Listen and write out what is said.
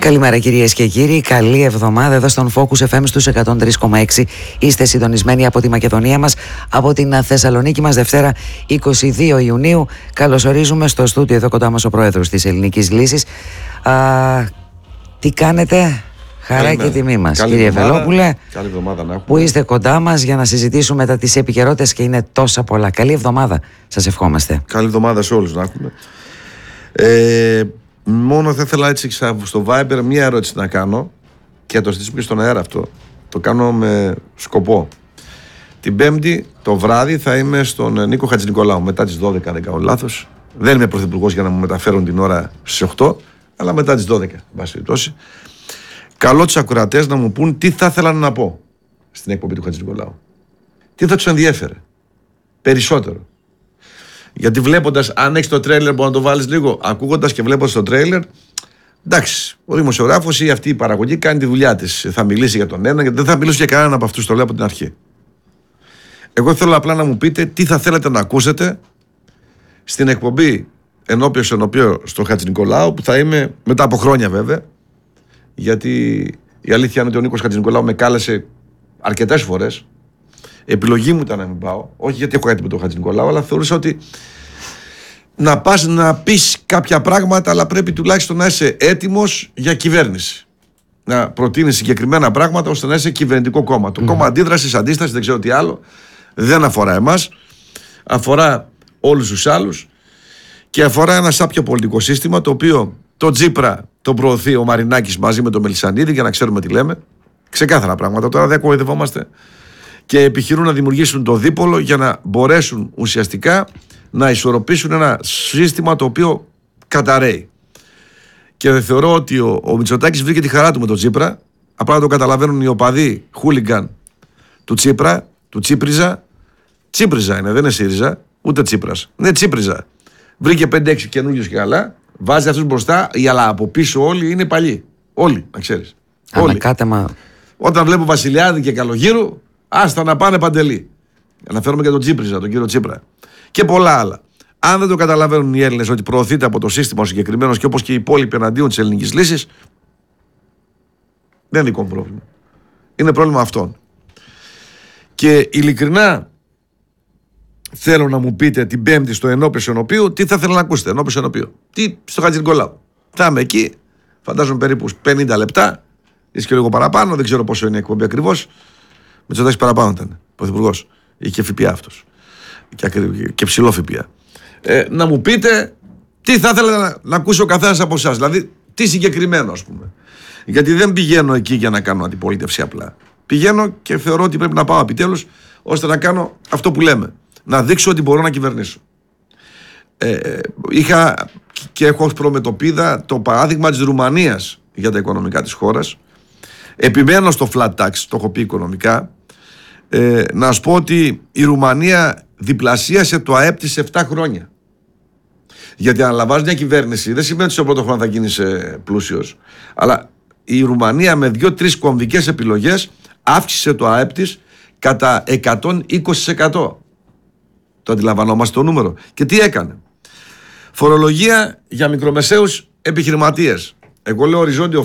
Καλημέρα κυρίες και κύριοι, καλή εβδομάδα εδώ στον Focus FM στους 103,6. Είστε συντονισμένοι από τη Μακεδονία μας, από την Θεσσαλονίκη μας, Δευτέρα 22 Ιουνίου. Καλωσορίζουμε στο στούντιο εδώ κοντά μας ο πρόεδρος της Ελληνικής Λύσης. Τι κάνετε? Χαρά και τιμή μας, κύριε Βελόπουλε, καλή εβδομάδα να που είστε κοντά μας για να συζητήσουμε μετά τις επικαιρότητες και είναι τόσα πολλά. Καλή εβδομάδα σας ευχόμαστε. Καλή εβδομάδα σε όλους να έχουμε. Μόνο θα ήθελα έτσι στο Viber μία ερώτηση να κάνω και να το στήσουμε στον αέρα αυτό. Το κάνω με σκοπό. Την Πέμπτη το βράδυ θα είμαι στον Νίκο Χατζηνικολάου μετά τις 12, αν δεν κάνω λάθος. Δεν είμαι πρωθυπουργός για να μου μεταφέρουν την ώρα στις 8, αλλά μετά τις 12, βάση περιπτώσει. Καλώ τους ακροατές να μου πούν τι θα ήθελαν να πω στην εκπομπή του Χατζηνικολάου. Τι θα τους ενδιέφερε περισσότερο. Γιατί βλέποντας, αν έχεις το τρέιλερ, μπορεί να το βάλεις λίγο. Ακούγοντας και βλέποντας το τρέιλερ, εντάξει, ο δημοσιογράφος ή αυτή η παραγωγή κάνει τη δουλειά της. Θα μιλήσει για τον ένα, γιατί δεν θα μιλήσω για κανέναν από αυτούς, το λέω από την αρχή. Εγώ θέλω απλά να μου πείτε τι θα θέλετε να ακούσετε στην εκπομπή ενώπιο στο Χατζηνικολάου, που θα είμαι μετά από χρόνια βέβαια. Γιατί η αλήθεια είναι ότι ο Νίκος Χατζηνικολάου με κάλεσε αρκετές φορές. Επιλογή μου ήταν να μην πάω, όχι γιατί έχω κάτι με τον Χατζηνικολάου, αλλά θεωρούσα ότι να πας να πεις κάποια πράγματα, αλλά πρέπει τουλάχιστον να είσαι έτοιμος για κυβέρνηση. Να προτείνεις συγκεκριμένα πράγματα ώστε να είσαι κυβερνητικό κόμμα. Το κόμμα αντίδρασης, αντίστασης, δεν ξέρω τι άλλο, δεν αφορά εμάς. Αφορά όλους τους άλλους και αφορά ένα σάπιο πολιτικό σύστημα, το οποίο το Τσίπρα το προωθεί ο Μαρινάκης μαζί με τον Μελισσανίδη, για να ξέρουμε τι λέμε. Ξεκάθαρα πράγματα, τώρα δεν κοροϊδευόμαστε. Και επιχειρούν να δημιουργήσουν το δίπολο για να μπορέσουν ουσιαστικά να ισορροπήσουν ένα σύστημα το οποίο καταραίει. Και θεωρώ ότι ο Μητσοτάκης βρήκε τη χαρά του με τον Τσίπρα. Απλά να το καταλαβαίνουν οι οπαδοί χούλιγκαν του Τσίπρα, του Τσίπριζα. Τσίπριζα είναι, δεν είναι ΣΥΡΙΖΑ, ούτε Τσίπρας. Είναι Τσίπριζα. Βρήκε 5-6 καινούριους και καλά. Βάζει αυτούς μπροστά, αλλά από πίσω όλοι είναι παλιοί. Όλοι, να ξέρεις. Ανακάτεμα. Όταν βλέπω Βασιλιάδη και Καλογύρου, άστα να πάνε Παντελή. Αναφέρομαι και τον Τσίπριζα, τον κύριο Τσίπρα. Και πολλά άλλα. Αν δεν το καταλαβαίνουν οι Έλληνες ότι προωθείται από το σύστημα ο συγκεκριμένος και όπως και οι υπόλοιποι εναντίον της ελληνικής λύσης, δεν είναι δικό μου πρόβλημα. Είναι πρόβλημα αυτών. Και ειλικρινά θέλω να μου πείτε την Πέμπτη στο ενώπιο ενωπίου τι θα ήθελα να ακούσετε. Ενώπιο ενωπίου. Τι στο Χατζηνικολάου. Θα είμαι εκεί, φαντάζομαι περίπου 50 λεπτά, ίσως και λίγο παραπάνω, δεν ξέρω πόσο είναι η εκπομπή ακριβώς. Μητσοτάκης παραπάνω ήταν, πρωθυπουργός. Είχε ΦΠΑ αυτός. Και ψηλό ΦΠΑ. Να μου πείτε τι θα ήθελα να ακούσει ο καθένας από εσάς. Δηλαδή, τι συγκεκριμένο, ας πούμε. Γιατί δεν πηγαίνω εκεί για να κάνω αντιπολίτευση απλά. Πηγαίνω και θεωρώ ότι πρέπει να πάω επιτέλους ώστε να κάνω αυτό που λέμε. Να δείξω ότι μπορώ να κυβερνήσω. Είχα και έχω ως προμετωπίδα το παράδειγμα της Ρουμανίας για τα οικονομικά της χώρας. Επιμένω στο flat tax, το έχω πει οικονομικά. Να σας πω ότι η Ρουμανία διπλασίασε το ΑΕΠ της σε 7 χρόνια. Γιατί αν λαμβάνεις μια κυβέρνηση, δεν σημαίνει ότι στο πρώτο χρόνο θα γίνεις πλούσιος. Αλλά η Ρουμανία με 2-3 κομβικές επιλογές αύξησε το ΑΕΠ της κατά 120%. Το αντιλαμβανόμαστε το νούμερο. Και τι έκανε? Φορολογία για μικρομεσαίους επιχειρηματίες. Εγώ λέω οριζόντιο